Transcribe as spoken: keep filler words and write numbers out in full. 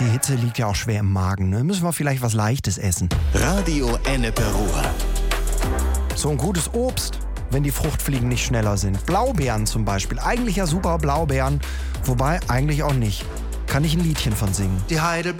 Die Hitze liegt ja auch schwer im Magen. Ne? Müssen wir vielleicht was Leichtes essen. Radio Ennepe-Ruhr. So ein gutes Obst, wenn die Fruchtfliegen nicht schneller sind. Blaubeeren zum Beispiel. Eigentlich ja super Blaubeeren. Wobei, eigentlich auch nicht. Kann ich ein Liedchen von singen. Die Heidelbeeren